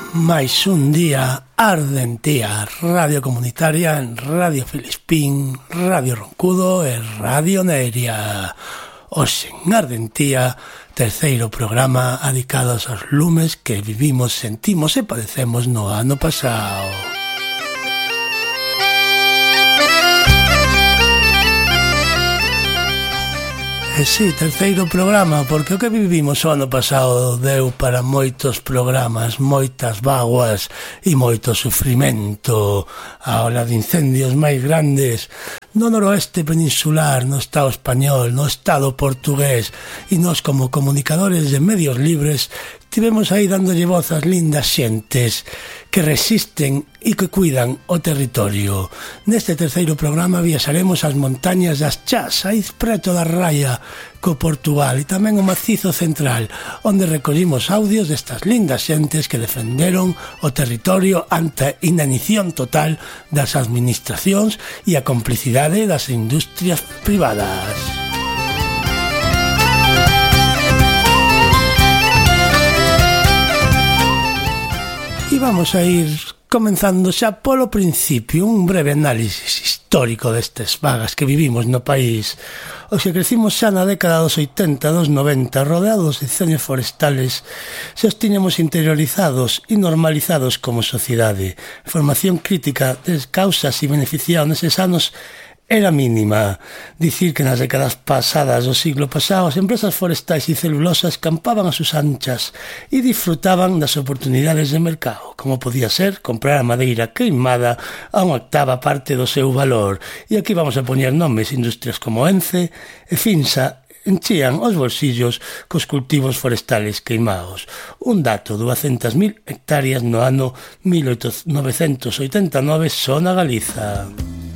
máis un día Ardentía, radio comunitaria en Radio Filispín, Radio Roncudo e Radio Neria. Hoxe en Ardentía, terceiro programa dedicado aos lumes que vivimos, sentimos e padecemos no ano pasado. Sí, terceiro programa, porque o que vivimos o ano pasado deu para moitos programas, moitas vaguas e moito sufrimento. A ola de incendios máis grandes no noroeste peninsular, no Estado español, no Estado portugués, e nós como comunicadores de medios libres tivemos aí dándolle voz ás lindas xentes que resisten e que cuidan o territorio. Neste terceiro programa viaxaremos ás montañas das Chás, aí preto da raya co Portugal, e tamén o macizo central, onde recollimos audios destas lindas xentes que defenderon o territorio ante a inanición total das administracións e a complicidade das industrias privadas. E vamos a ir comenzando xa polo principio, un breve análisis histórico destes vagas que vivimos no país. Os que crecimos xa na década dos 80, dos 90, rodeados de incendios forestales, xa os tiñamos interiorizados e normalizados como sociedade. A formación crítica das causas e beneficiados neses anos era mínima. Dicir que nas décadas pasadas do siglo pasado as empresas forestais e celulosas campaban a sus anchas e disfrutaban das oportunidades de mercado, como podía ser comprar a madeira queimada a unha octava parte do seu valor. E aquí vamos a poñer nomes: industrias como Ence e Finsa enchían os bolsillos cos cultivos forestales queimados. Un dato: 200.000 hectáreas no ano 1989 só na Galiza.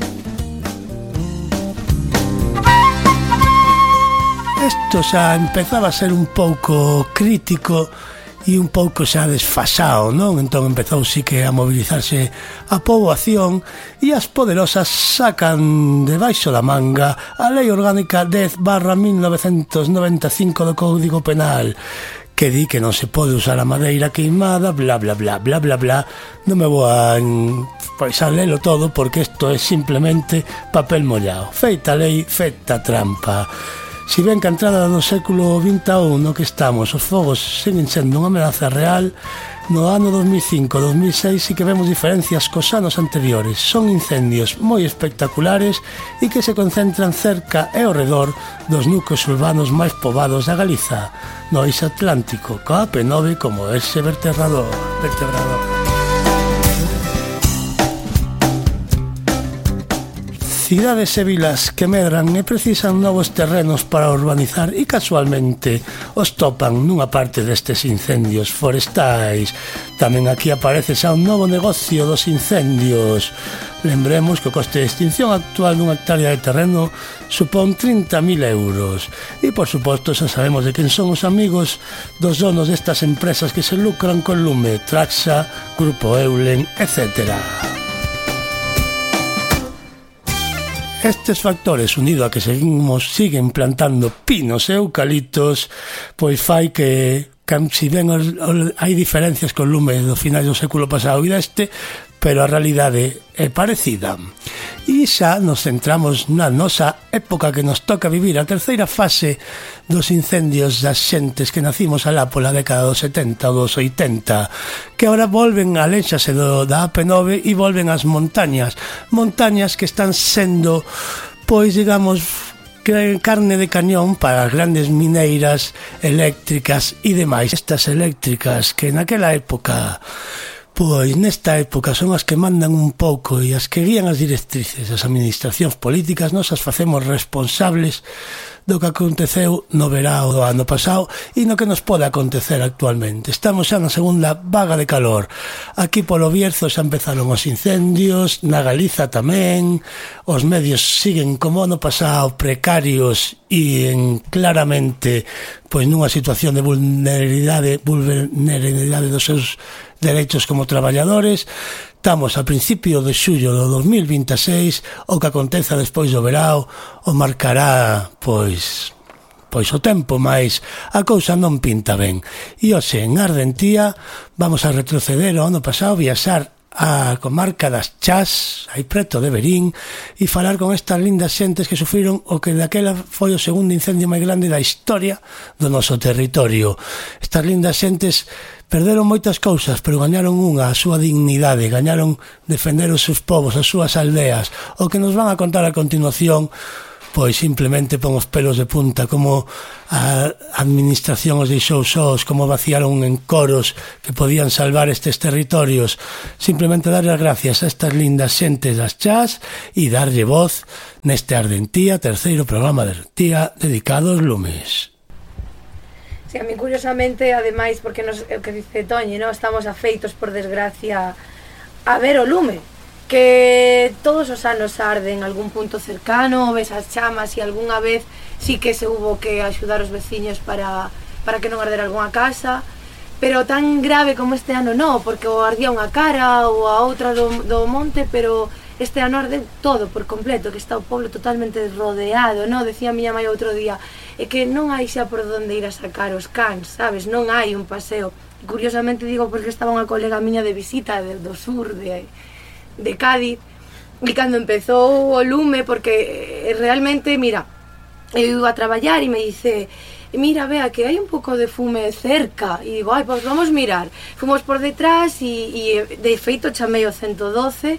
Isto xa empezaba a ser un pouco crítico e un pouco xa desfasado, non? Entón empezou sí que a mobilizarse a poboación e as poderosas sacan debaixo da manga a Lei Orgánica 10/1995 do Código Penal, que di que non se pode usar a madeira queimada, bla bla bla bla bla bla. Non me vou a lelo todo porque isto é simplemente papel mollado. Feita a lei, feita a trampa. Si ben que a entrada do século XXI no que estamos, os fogos seguen sendo unha ameaza real, no ano 2005-2006 sí que vemos diferencias cos anos anteriores. Son incendios moi espectaculares e que se concentran cerca e ao redor dos núcleos urbanos máis poboados da Galiza, no Eixo Atlántico, coa AP9 como ese vertebrador. Cidades e vilas que medran e precisan novos terrenos para urbanizar e casualmente os topan nunha parte destes incendios forestais. Tamén aquí aparece xa un novo negocio dos incendios. Lembremos que o coste de extinción actual dunha hectárea de terreno supón 30.000 euros. E, por suposto, xa sabemos de quen son os amigos dos donos destas empresas que se lucran con lume: Traxa, Grupo Eulen, etc. Estes factores, unido a que siguen plantando pinos e eucaliptos, pois fai que, si ben hai diferencias con lume do final do século pasado e deste, pero a realidade é parecida. E xa nos centramos na nosa época que nos toca vivir, a terceira fase dos incendios das xentes que nacimos alá pola década dos 70 ou dos 80, que agora volven a léxase da AP9 e volven ás montañas que están sendo, pois digamos, carne de cañón para as grandes mineiras eléctricas e demais. Estas eléctricas que naquela época, pois nesta época son as que mandan un pouco e as que guían as directrices das administracións políticas. Nos as facemos responsables do que aconteceu no verao do ano pasado e no que nos pode acontecer actualmente. Estamos xa na segunda vaga de calor. Aquí polo Bierzo xa empezaron os incendios, na Galiza tamén. Os medios siguen como ano pasado precarios e claramente pois nunha situación de vulnerabilidade dos seus dereitos como traballadores. Estamos a principio de xullo do 2026, o que aconteza despois do verao o marcará, pois, pois o tempo, mais a cousa non pinta ben. E hoxe, en Ardentía, vamos a retroceder ao ano pasado, viaxar a comarca das Chás, aí preto de Verín, e falar con estas lindas xentes que sufriron o que daquela foi o segundo incendio máis grande da historia do noso territorio. Estas lindas xentes perderon moitas cousas, pero gañaron a súa dignidade, gañaron defender os seus povos, as súas aldeas. O que nos van a contar a continuación, pois simplemente pon os pelos de punta, como a administración os deixou sós, como vaciaron en coros que podían salvar estes territorios. Simplemente darle as gracias a estas lindas xentes das Chás e darlle voz neste Ardentía, terceiro programa de Ardentía dedicado aos lumes. Sí, a mí curiosamente, ademais, porque o que dice Toñi, ¿no? Estamos afeitos, por desgracia, a ver o lume, que todos os anos arde en algún punto cercano, ves as chamas e algunha vez sí que se hubo que axudar os veciños para que non ardera algunha casa, pero tan grave como este ano non, porque o ardía unha cara ou a outra do monte, pero este ano arde todo por completo, que está o pueblo totalmente rodeado, non? Decía a miña mãe outro día, é que non hai xa por onde ir a sacar os cans, sabes? Non hai un paseo. E curiosamente digo porque estaba unha colega miña de visita do sur de Cádiz, e cando empezou o lume, porque realmente, mira, eu iba a traballar e me dice, mira, vea, que hai un pouco de fume cerca, e digo, ai, pois vamos mirar. Fomos por detrás e de feito chamei o 112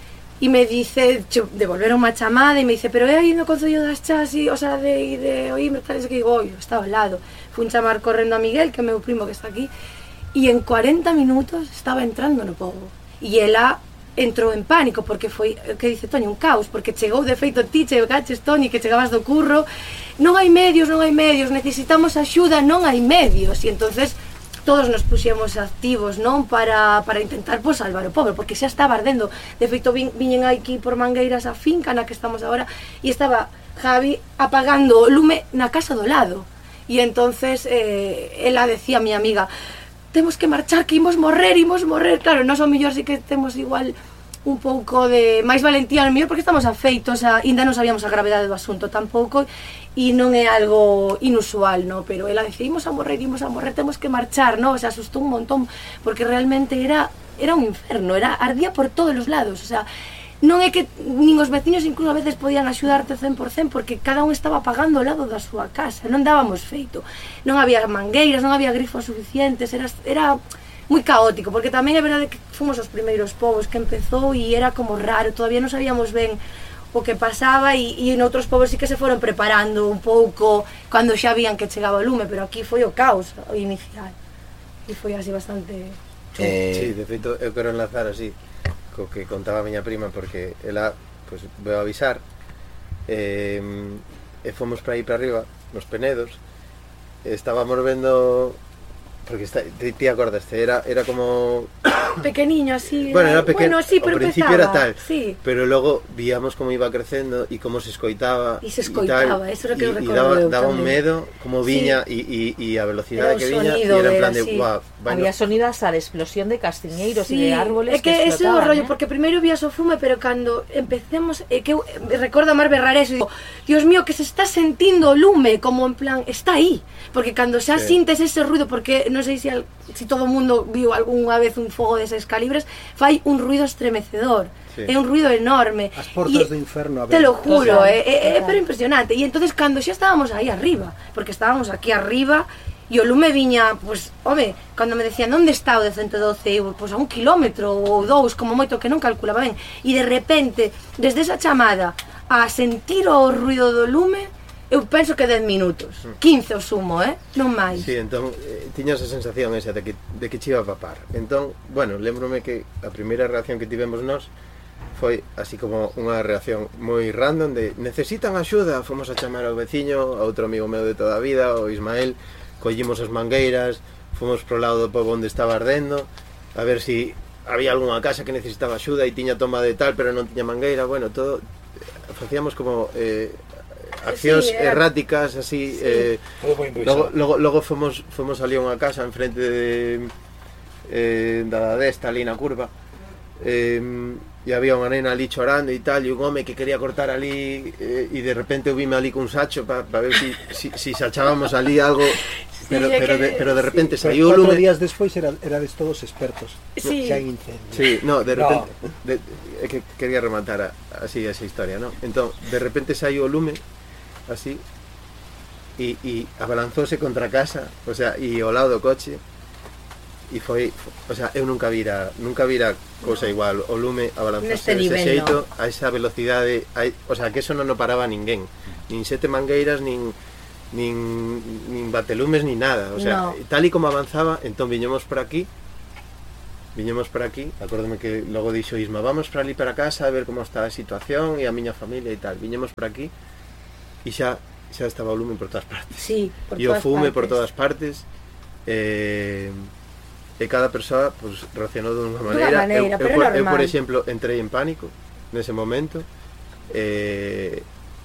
e me dice, devolveron unha chamada e me dice, pero é aí no Concello das Chás, o sea, de Oímbre, tal, que digo, oi, está ao lado. Fun chamar correndo a Miguel, que é meu primo que está aquí, e en 40 minutos estaba entrando no pobo, e ela entrou en pánico, porque foi, que dice Toño, un caos, porque chegou de feito ti, chegaches Toñi, que chegabas do curro, non hai medios, necesitamos axuda, non hai medios, e entonces todos nos puxemos activos, non, para intentar salvar o pobo, porque xa estaba ardendo. De feito viñen aquí por Mangueiras a finca na que estamos agora, e estaba Javi apagando o lume na casa do lado, e entonces ela decía a miña amiga, temos que marchar, que imos morrer. Claro, nós ao mellor sí que temos igual un pouco de máis valentía, ao mellor porque estamos afeitos, ainda non sabíamos a gravedade do asunto tampouco, e non é algo inusual, no? Pero ela decía, imos a morrer, temos que marchar, no? Se asustou un montón, porque realmente era un inferno, ardía por todos os lados, o sea, non é que nin os veciños incluso a veces podían axudarte 100%, porque cada un estaba apagando ao lado da súa casa, non dábamos feito, non había mangueiras, non había grifos suficientes, era moi caótico, porque tamén é verdade que fomos os primeiros povos que empezou e era como raro, todavía non sabíamos ben o que pasaba, e en outros povos sí que se foron preparando un pouco cando xa vían que chegaba o lume, pero aquí foi o caos o inicial, e foi así bastante... Sí, de feito eu quero enlazar así co que contaba a miña prima, porque ela, pois, veo a avisar, e fomos para aí para arriba, nos Penedos, estábamos vendo, porque ti acordaste, era como... pequeniño así, bueno, era pequeno, sí, pero ao principio era tal, sí. Pero logo víamos como iba crecendo e como se escoitaba, eso era o que eu e recordo, daba un medo como viña, e a velocidade que viña, e era en plan de, guau, había sonidas a de explosión de castiñeiros, sí, e de árboles que ese é o rollo, porque primeiro vías o fume, pero cando empecemos, que eu recordo a Mar berrar eso, digo, Dios mío, que se está sentindo o lume, como en plan, está aí, porque cando xa sintes ese ruido, porque non sei se todo o mundo viu algunha vez un fogo deses calibres, fai un ruido estremecedor, é un ruido enorme, as portas do inferno a ver, te lo juro, pero impresionante. E entonces cando xa estábamos aí arriba, porque estábamos aquí arriba, e o lume viña, pois, home, cando me decían onde está o de 112, eu, pois a 1 kilómetro ou 2, como moito, que non calculaba ben, e de repente, desde esa chamada a sentir o ruido do lume, eu penso que 10 minutos, 15 o sumo, non máis. Sí, entón, tiñas a sensación esa de que che iba a papar. Entón, bueno, lembrome que a primeira reacción que tivemos nós foi así como unha reacción moi random de necesitan axuda, fomos a chamar ao veciño, a outro amigo meu de toda a vida, o Ismael, collimos as mangueiras, fomos pro lado do pobo onde estaba ardendo, a ver si había algunha casa que necesitaba axuda e tiña toma de tal, pero non tiña mangueira, bueno, todo, facíamos como... accións erráticas así, logo fomos ali a unha casa enfrente da desta ali na curva, e había unha nena ali chorando e tal, e un home que quería cortar ali, e de repente eu vime ali cun sacho para ver si sachábamos ali algo, pero de repente saiu o lume. 4 días despois erades todos expertos. Sí. Xa en incendio. Sí, no, de repente é que quería rematar así esa historia, ¿no? Entón, de repente saiu o lume así e abalanzóse contra a casa, o sea, e ao lado do coche. E foi, o sea, eu nunca vira cousa igual, o lume abalanzarse dese xeito, a esa velocidade, o sea, que eso non o paraba ninguén, nin sete mangueiras, nin batelumes, nin nada, o sea, tal e como avanzaba, entón viñemos por aquí, acórdome que logo dixo Isma, vamos para ali para casa a ver como está a situación e a miña familia e tal, viñemos por aquí e xa estaba o lume por todas partes, sí, e o fume por todas partes, e cada persoa pues, reaccionou dunha maneira. Eu, por exemplo, entrei en pánico nese momento, e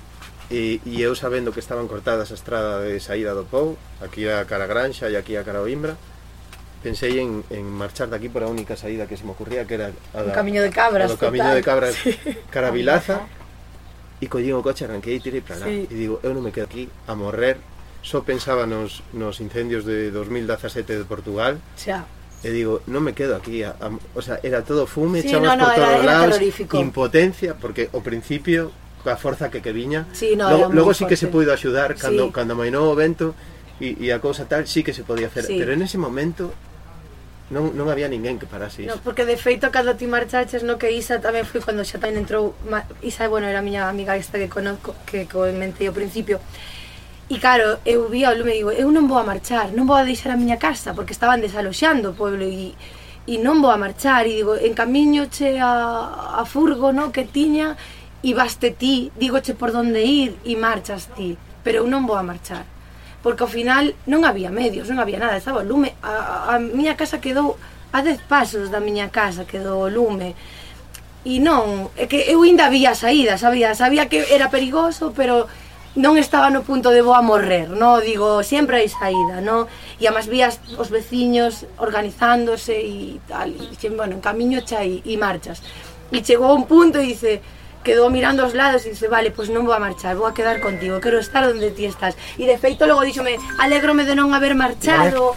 eu sabendo que estaban cortadas a estrada de saída do Pou, aquí a cara a Granxa e aquí a cara a Oimbra, pensei en marchar daqui por a única saída que se me ocurría, que era o Camiño de Cabras, sí. Cara a Vilaza, e collín o coche, arranquei e tirei para lá, e digo, eu non me quedo aquí a morrer. Só pensaba nos incendios de 2017 de Portugal, e digo, non me quedo aquí, o sea, era todo fume, chamas por todos lados, impotencia, porque ao principio, coa forza que viña, logo sí que se puido axudar, cando amainou o vento, e a cousa tal, sí que se podía hacer, pero en ese momento non había ninguén que parase iso. No, porque de feito, cando ti marchaches, no, que Isa tamén foi cando xa tamén entrou, Isa, bueno, era a miña amiga esta que conozco, que comentei ao principio. E claro, eu vi ao lume e digo, eu non vou a marchar, non vou a deixar a miña casa, porque estaban desaloxando o pueblo, e non vou a marchar, e digo, en camiño che a furgo, no, que tiña, e vaste ti, digoche por donde ir, e marchas ti, pero eu non vou a marchar, porque ao final non había medios, non había nada, estaba o lume, a miña casa quedou a 10 pasos da miña casa, quedou o lume, e non, é que eu ainda había saída, sabía que era perigoso, pero non estaba no punto de vou a morrer, no, digo, sempre hai saída, no, e además vías os veciños organizándose e tal, e, bueno, en camiño xa e marchas, e chegou un punto e dice, quedou mirando aos lados e dice, vale, pois non vou a marchar, vou a quedar contigo, quero estar onde ti estás, e de feito logo díxome, alégrome de non haber marchado,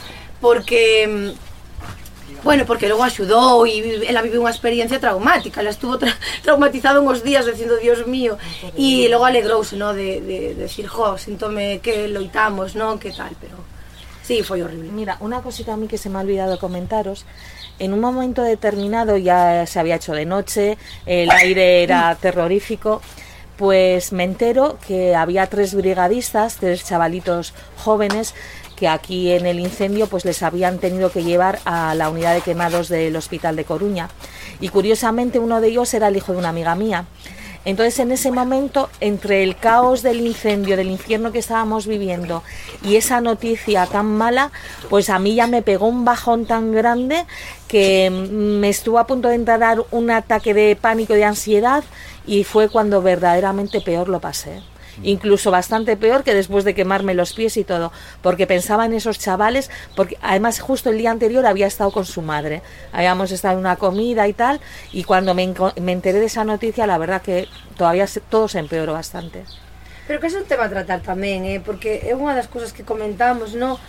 porque bueno, porque logo axudou e ela vive unha experiencia traumática, ela estuvo traumatizada uns días dicindo, Dios mío, e logo alegrouse, no, de decir, jo, síntome que loitamos, no, que tal, pero sí, foi horrible. Mira, unha cosita a mí que se me ha olvidado comentaros, en un momento determinado, ya se había hecho de noche, el aire era terrorífico, pues me entero que había 3 brigadistas, 3 chavalitos jóvenes, que aquí en el incendio pues les habían tenido que llevar a la unidad de quemados del Hospital de Coruña, y curiosamente uno de ellos era el hijo de una amiga mía. Entonces en ese momento, entre el caos del incendio, del infierno que estábamos viviendo y esa noticia tan mala, pues a mí ya me pegó un bajón tan grande que me estuvo a punto de entrar un ataque de pánico y de ansiedad, y fue cuando verdaderamente peor lo pasé. Incluso bastante peor que después de quemarme los pies y todo, porque pensaba en esos chavales, porque además justo el día anterior había estado con su madre, habíamos estado en una comida y tal, y cuando me enteré de esa noticia, la verdad que todavía todo se empeoró bastante. Pero que es un tema a tratar tamén, porque é unha das cousas que comentamos, no,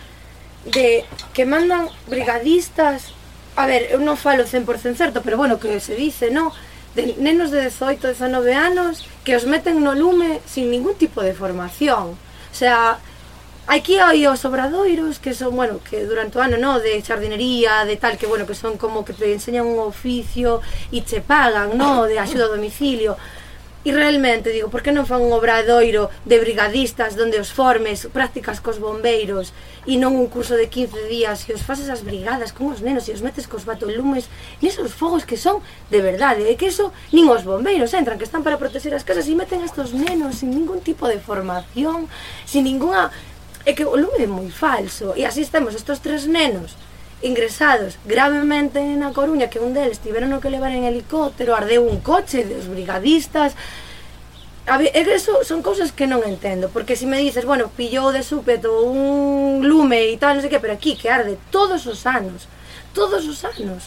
de que mandan brigadistas, a ver, eu non falo 100% certo, pero bueno, que se dice, no, de nenos de 18, 19 anos que os meten no lume sin ningún tipo de formación. O sea, aquí hai os obradoiros que son, bueno, que durante o ano, no, de xardinería, de tal, que bueno, que son como que te enseñan un oficio e che pagan, no, de axuda a domicilio. E realmente, digo, por que non fan un obradoiro de brigadistas donde os formes, prácticas cos bombeiros, e non un curso de 15 días e os fases as brigadas con os nenos e os metes cos batolumes nesos fogos que son de verdade, e que eso nin os bombeiros entran, que están para proteger as casas, e meten a estos nenos sin ningún tipo de formación, sin ninguna... É que o lume é moi falso, e así estamos estos 3 nenos ingresados gravemente na Coruña, que un deles tiveron que levar en helicóptero, ardeu un coche dos brigadistas. A ver, eso son cousas que non entendo, porque se me dices, bueno, pillou de súpeto un lume e tal, non sei que, pero aquí que arde todos os anos, o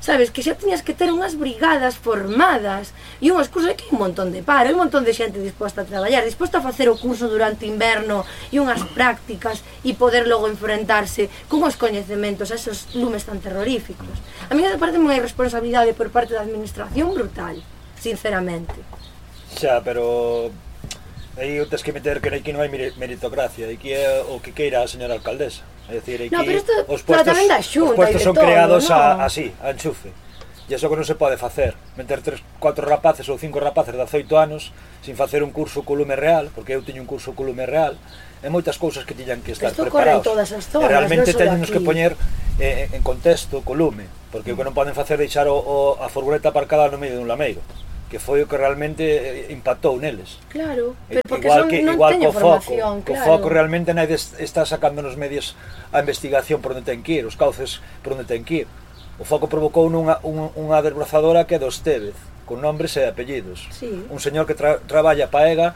sabes, que xa tiñas que ter unhas brigadas formadas e unhos cursos, que hai un montón de paro, hai un montón de xente disposta a traballar, disposta a facer o curso durante inverno e unhas prácticas e poder logo enfrentarse con os coñecementos a esos lumes tan terroríficos. A mí me parece unha irresponsabilidade por parte da administración brutal, sinceramente. Xa, pero aí tens que meter que aquí non hai meritocracia, aquí é o que queira a señora alcaldesa. É dicir, aquí no, pero isto, os puestos son todo, creados ¿no? así, a enchufe. E iso que non se pode facer, meter 3, 4 rapaces ou 5 rapaces de 18 anos sin facer un curso co lume real, porque eu teño un curso co lume real, e moitas cousas que tiñan que estar preparados. Todas as zonas, e realmente non teñemos que poñer en contexto co lume, porque o que non poden facer é deixar a furgoneta aparcada no medio dun lameiro, que foi o que realmente impactou neles. Claro, pero porque igual non teño claro. formación, Co foco realmente nadie está sacando nos medios a investigación por onde ten que ir, os cauces por onde ten que ir. O foco provocou unha desbrozadora que é do Estévez, con nombres e apellidos. Sí. Un señor que traballa pa EGA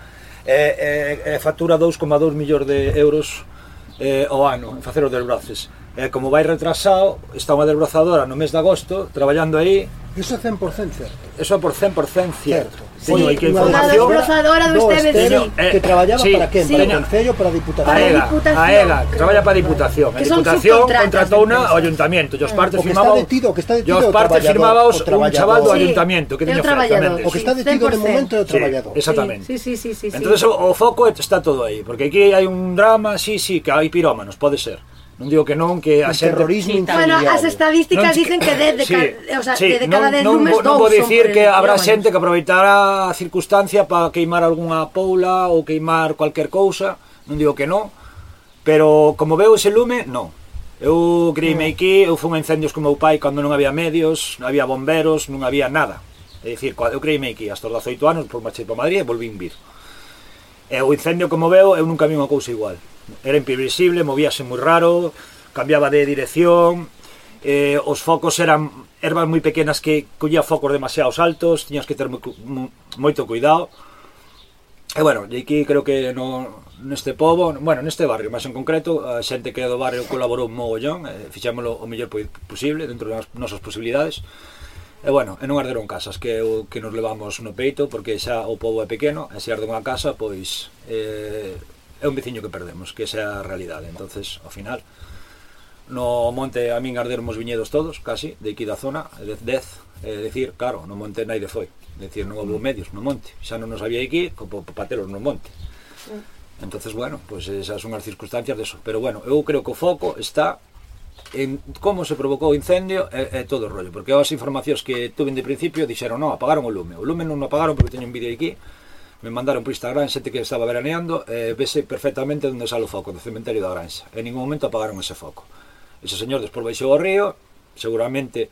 e factura 2,2 millóns de euros ao ano en facer os desbroces. Como vai retrasado, está unha desbrozadora no mes de agosto traballando aí. Iso é 100% certo. Eso é por 100% cierto. Sí, Teño aquí unha información. desbrozadora do Estévez, que traballaba sí, para quen? sí. Para o Concello, para a Diputación. A EGA, traballa para a Diputación. A Diputación contratouna ao Ayuntamiento. E os partes firmaba o que está detido os partes firmaba un chaval do Ayuntamiento que tiña ofertamente. O que está detido de momento é o traballador. Exactamente. Sí. Entonces o foco está todo aí, porque aquí hai un drama, sí, que hai pirómanos, pode ser. Non digo que non, que a xente... terrorismo Bueno, as estadísticas dicen que de cada 10 lumes dous non vou dicir que habrá pirómanos. xente que aproveitará a circunstancia para queimar algunha poula ou queimar cualquier cousa, non digo que non, pero como veo ese lume, non. Eu criei-me aquí, eu fui a incendios con meu pai cando non había medios, non había bomberos, non había nada. É dicir, eu criei-me aquí hasta os 18 anos, por marchei para Madrid e volvín vir. E o incendio, como veo, eu nunca vi unha cousa igual. Era imprevisible, movíase moi raro, cambiaba de dirección, os focos eran ervas moi pequenas que collía focos demasiados altos, tiñas que ter moito cuidado. E bueno, e aquí creo que neste pobo, bueno, neste barrio, máis en concreto, a xente que é do barrio colaborou un mogollón, fixámoslo o mellor posible, dentro das nosas posibilidades. E bueno, e non arderon casas, que é o que nos levamos no peito, porque xa o pobo é pequeno, e se arde unha casa, pois é un veciño que perdemos, que esa é a realidade. Entonces, ao final, no monte a min arderon os viñedos todos, casi, de aquí da zona, de 10, decir, claro, no monte naide foi, decir, non houve medios no monte, xa non nos había aquí, como pateros no monte. Entonces, bueno, pues esas son as circunstancias de eso. Pero bueno, eu creo que o foco está en como se provocou o incendio e todo o rollo, porque as informacións que tuve de principio dixeron, non, apagaron o lume non o apagaron porque teño un vídeo aquí, me mandaron por Instagram xente que estaba veraneando, vese perfectamente onde sale o foco do cementerio da Granxa, en ningún momento apagaron ese foco. Ese señor despois baixou ao río, seguramente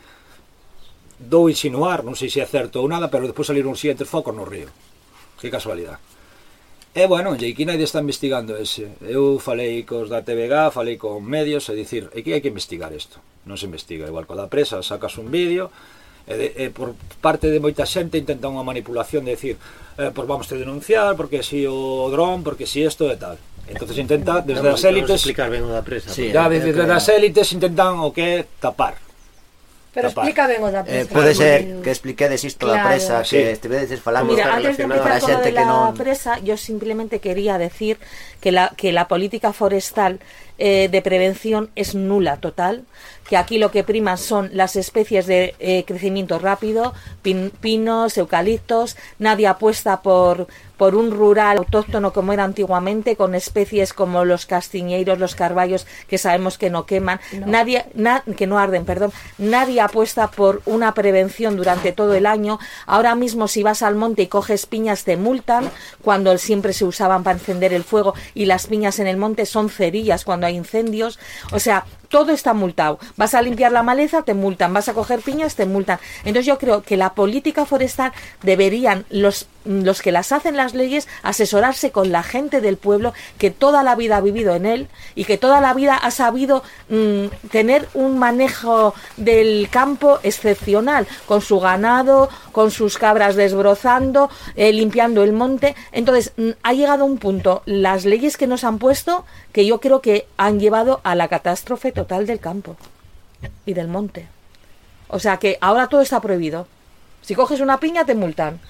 dou insinuar, non sei se é certo ou nada, pero despois saliron os siguientes focos no río. Que casualidade. E bueno, e aquí nadie está investigando ese. Eu falei cos da TVG, falei con medios, e dicir, aquí hai que investigar isto. Non se investiga, igual co da presa, sacas un vídeo, e por parte de moita xente intentan unha manipulación de decir, pois vamos a denunciar, porque si o dron, porque si isto e tal. Entonces intenta, desde as élites... explicar ben o da presa. Sí, desde as élites intentan o que tapar. Pero explica ben o da presa. Pode ser que expliquedes isto da presa, sí. que estivedes falando. Mira, antes de empezar con lo de que la non... presa, yo simplemente quería decir que la política forestal de prevención es nula total, que aquí lo que priman son las especies de crecimiento rápido, pinos, eucaliptos, nadie apuesta por un rural autóctono como era antiguamente, con especies como los castiñeiros, los carballos, que sabemos que no queman, que no arden, perdón. Nadie apuesta por una prevención durante todo el año. Ahora mismo si vas al monte y coges piñas te multan, cuando siempre se usaban para encender el fuego, y las piñas en el monte son cerillas cuando hay incendios. O sea, todo está multado. Vas a limpiar la maleza, te multan. Vas a coger piñas, te multan. Entonces yo creo que la política forestal deberían los que las hacen las leyes asesorarse con la gente del pueblo, que toda la vida ha vivido en él y que toda la vida ha sabido tener un manejo del campo excepcional, con su ganado, con sus cabras desbrozando, limpiando el monte. Entonces ha llegado un punto, las leyes que nos han puesto, que yo creo que han llevado a la catástrofe total del campo y del monte. O sea que ahora todo está prohibido. Si coges una piña te multan,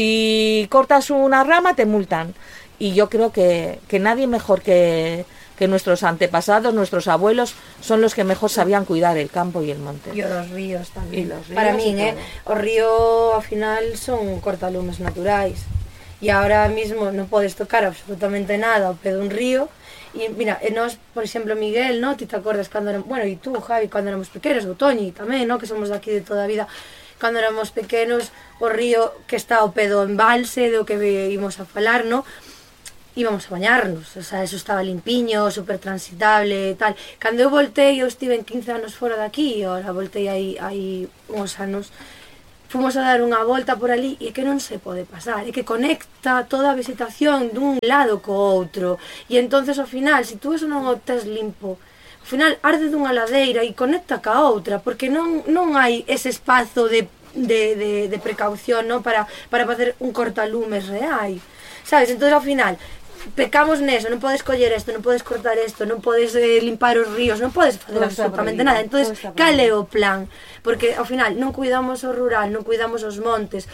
si cortas una rama te multan. Y yo creo que nadie mejor que nuestros antepasados, nuestros abuelos, son los que mejor sabían cuidar el campo y el monte. E os ríos tamén. E los ríos para min, o río ao final son cortalumes naturais. E ahora mismo non podes tocar absolutamente nada ao pé dun río. E mira, nós, por exemplo, Miguel, no? Ti te acordas cando éramos, bueno, e tú, Javi, cando éramos pequenos, o Toñi tamén, no? Que somos daqui de toda a vida, cando éramos pequenos, o río que está ao pé do embalse, do que íbamos a falar, no? Íbamos a bañarnos, o sea, eso estaba limpiño, super transitable e tal. Cando eu voltei, eu estive en 15 anos fora daqui, e ahora voltei aí uns anos, fomos a dar unha volta por ali e que non se pode pasar, e que conecta toda a vegetación dun lado co outro, e entonces ao final, se tú eso non o tes limpo, ao final arde dunha ladeira e conecta ca outra, porque non hai ese espazo de precaución, no? para facer un cortalumes real, sabes? Entón ao final pecamos neso, non podes coller isto, non podes cortar isto, non podes limpar os ríos, non podes facer absolutamente nada. Entonces, cal é o plan? Porque ao final non cuidamos o rural, non cuidamos os montes,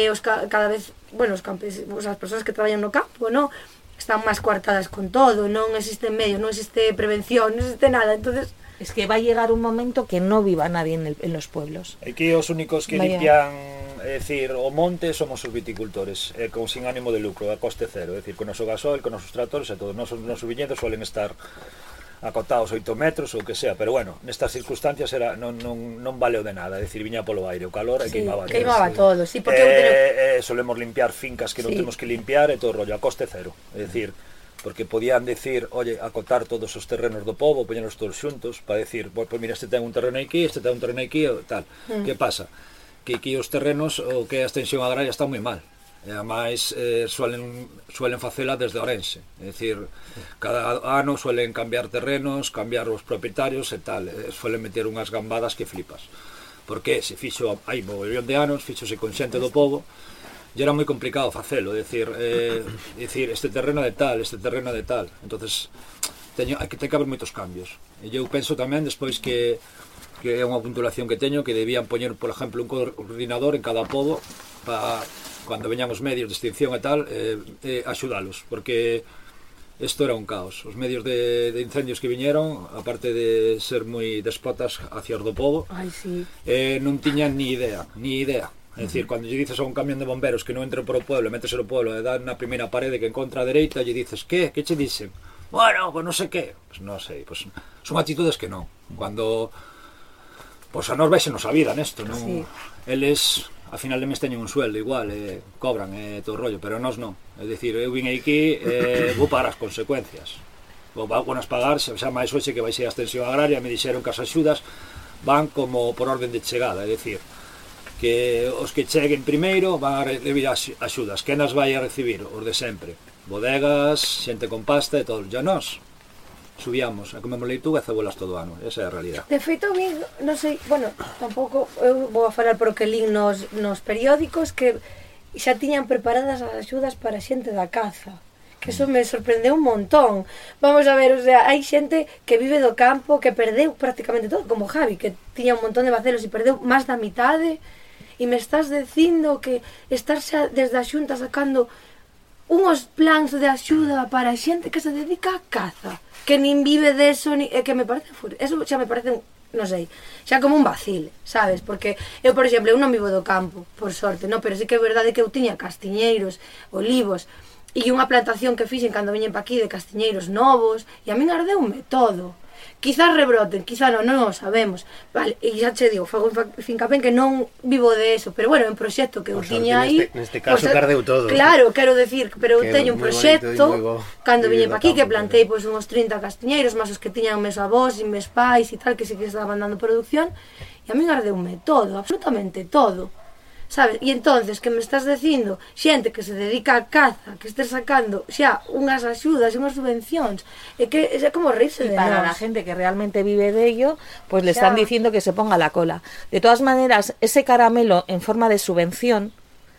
cada vez, bueno, os campesinos, as persoas que traballan no campo, non? Están máis coartadas con todo, non existen medios, non existe prevención, non existe nada. Entonces, es que va a llegar un momento que no viva nadie en los pueblos. Aquí os únicos que limpian, é dicir, o monte somos os viticultores, con sin ánimo de lucro, a coste cero, é dicir, con o noso gasoil, con os nosos tractores e todo. Nos viñedos suelen estar acotados 8 metros ou que sea, pero bueno, nestas circunstancias non valeu de nada, é dicir, viña polo aire, o calor e queimaba todo. Sí, porque solemos limpiar fincas que non temos que limpiar e todo rollo, a coste cero, é dicir, porque podían decir, oye, acotar todos os terrenos do pobo, poñenos todos xuntos, para decir, pues mira, este ten un terreno aquí, este ten un terreno aquí, tal. Que pasa? Que aquí os terrenos, o que a extensión agraria está moi mal. E ademais suelen facela desde Ourense, é dicir, cada ano suelen cambiar terrenos, cambiar os propietarios e tal, suelen meter unhas gambadas que flipas. Porque se fixo, hai mogollón de anos, fixose con xente do pobo, e era moi complicado facelo, decir, este terreno de tal, este terreno de tal. Entonces, ten que haber moitos cambios. E eu penso tamén, despois que é unha puntuación que teño, que debían poñer, por exemplo, un coordinador en cada pobo para, cando veñan os medios de extinción e tal, axudalos, porque isto era un caos. Os medios de incendios que viñeron, aparte de ser moi despotas hacia os do pobo, non tiñan ni idea. É dicir, cando lle dices a un camión de bomberos que non entre por o pueblo, métese no pueblo e dan na primeira parede que encontra a dereita, lle dices, que che dicen? Bueno, pues non sei que. Pues non sei, pues son actitudes que non. Cuando, pues a nos vexenos a vida nesto, non? Sí. Eles, a final de mes teñen un sueldo igual, cobran todo o rollo, pero nós non. É dicir, eu vim aquí, vou pagar as consecuencias. Vou nas pagar, xa máis hoxe que vai ser a extensión agraria, me dixeron que as axudas van como por orden de chegada, é dicir, que os que cheguen primeiro van a recibir axudas. Que nas vai a recibir? Os de sempre. Bodegas, xente con pasta e todo. Ya nós subíamos a comemos leituga e cebolas todo o ano. Esa é a realidad. De feito, non sei, bueno, tampouco eu vou a falar por o que lín nos periódicos que xa tiñan preparadas as axudas para xente da caza. Que eso me sorprendeu un montón. Vamos a ver, o sea, hai xente que vive do campo que perdeu prácticamente todo, como Javi, que tiña un montón de bacelos e perdeu máis da mitade. E me estás dicindo que estás xa desde a Xunta sacando unhos plans de axuda para xente que se dedica a caza, que nin vive deso, que me parece eso xa me parece, non sei, xa como un vacil, sabes? Porque eu, por exemplo, eu non vivo do campo, por sorte, non, pero sí que é verdade que eu tiña castiñeiros, olivos, e unha plantación que fixen cando viñen pa aquí de castiñeiros novos, e a min ardeume todo. Quizás rebroten, quizás non o sabemos. Vale, e xa che digo, fago fincapé que non vivo de eso, pero bueno, é un proxecto que eu tiña aí. Neste caso cardeu todo. Claro, quero decir, pero eu teño un proxecto cando viñen pa aquí que plantei pois uns 30 castiñeiros, máis os que tiñan meus avós e meus pais e tal, que sí que estaban dando producción, e a min ardeume todo, absolutamente todo. Sabes? E entonces que me estás dicindo xente que se dedica a caza, que estés sacando xa unhas axudas e unhas subvencións, é que é como reírse de nós. Y para la gente que realmente vive de ello, pues le están diciendo que se ponga la cola. De todas maneras, ese caramelo en forma de subvención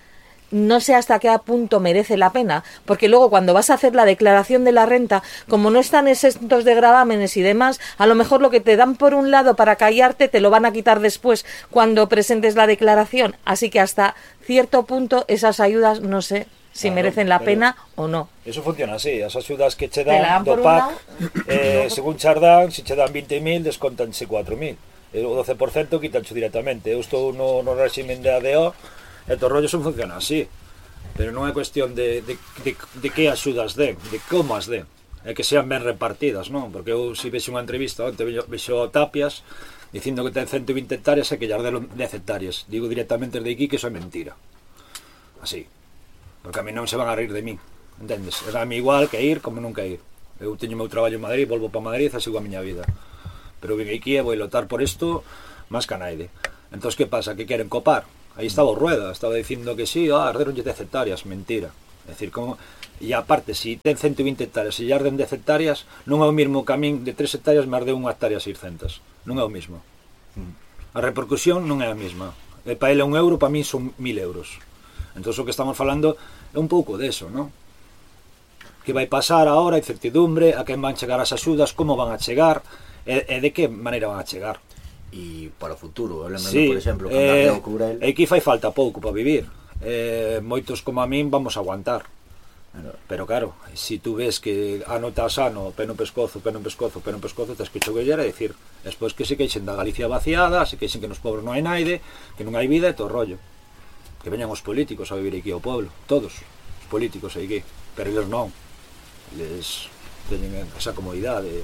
no sé hasta qué punto merece la pena, porque luego cuando vas a hacer la declaración de la renta, como no están exentos de gravámenes y demás, a lo mejor lo que te dan por un lado para callarte te lo van a quitar después cuando presentes la declaración, así que hasta cierto punto esas ayudas no sé si merecen la pena o no. Eso funciona así, as axudas que che dan do PAC, según chardan, se che dan 20.000, descontanse 4.000, o 12% quitancho directamente. Eu estou no régimen de ADO, e todo rollo son funciona así, pero non é cuestión de que axudas den, de como as den, é que sean ben repartidas, non? Porque eu se vexo unha entrevista onte vexo Tapias dicindo que ten 120 hectáreas e que llar deron 10 hectáreas, digo directamente desde aquí que iso é mentira, así, porque a mí non se van a rir de mí, entendes? É a mí igual que ir como nunca ir. Eu teño o meu traballo en Madrid, volvo para Madrid e sigo a miña vida, pero vim aquí e vou lotar por isto máis que a naide. Entón, que pasa? Que queren copar? Aí estaba o Rueda, estaba dicindo que sí, arderonlle 10 hectáreas, mentira. É dicir, como... E aparte, se ten 120 hectáreas e lle arden 10 hectáreas, non é o mesmo que a min de 3 hectáreas me arde 1 hectárea 600. Non é o mesmo. A repercusión non é a mesma. E para ele €1, para min son 1.000 euros. Entón, o que estamos falando é un pouco deso, non? Que vai pasar agora, incertidumbre, a quen van chegar as axudas, como van a chegar, e de que maneira van a chegar. E para o futuro, lembrando, Sí, por exemplo, que andar de Courel. aquí fai falta pouco para vivir, moitos como a min vamos a aguantar, pero claro, se tú ves que ano tras ano, pé no pescozo, tens que chocollar e dicir, despois que se queixen da Galicia vaciada, se queixen que nos pobres non hai naide, que non hai vida e todo rollo, que veñan os políticos a vivir aquí ao pueblo, todos os políticos aquí, pero eles non, eles teñen esa comodidade.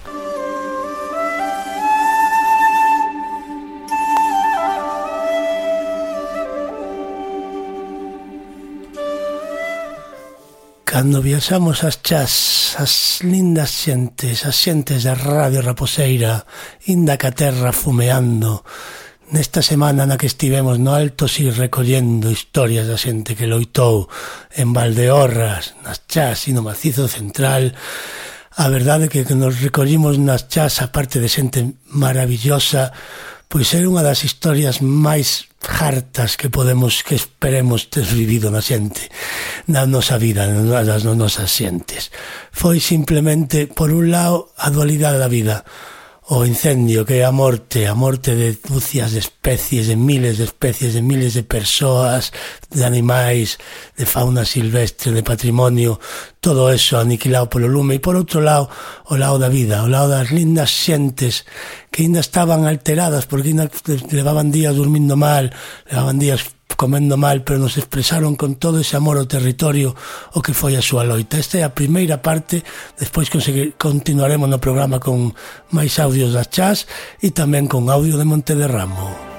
Cando viaxamos ás chás, as lindas xentes, as xentes da Radio Raposeira, inda ca terra fumeando, nesta semana na que estivemos no Alto Sil recollendo historias da xente que loitou en Valdeorras, nas chás e no Macizo Central, a verdade é que nos recollimos nas chás, a parte de xente maravillosa, pois é unha das historias máis hartas que esperemos ter vivido na xente, na nosa vida, nas nosas xentes. Foi simplemente, por un lado, a dualidade da vida, o incendio, que é a morte de dúcias de especies, de miles de especies, de miles de persoas, de animais, de fauna silvestre, de patrimonio, todo eso aniquilado polo lume. E por outro lado, o lado da vida, o lado das lindas xentes que ainda estaban alteradas porque ainda levaban días dormindo mal, levaban días comendo mal, pero nos expresaron con todo ese amor ao territorio o que foi a súa loita. Esta é a primeira parte, despois continuaremos no programa con máis audios das chás e tamén con audio de Monte de Ramo.